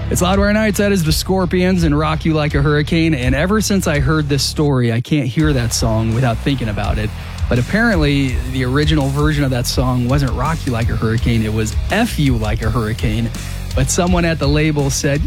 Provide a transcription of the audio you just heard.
It's Loudwire Nights. That is the Scorpions and Rock You Like a Hurricane. And ever since I heard this story, I can't hear that song without thinking about it. But apparently, the original version of that song wasn't Rock You Like a Hurricane. It was F You Like a Hurricane. But someone at the label said,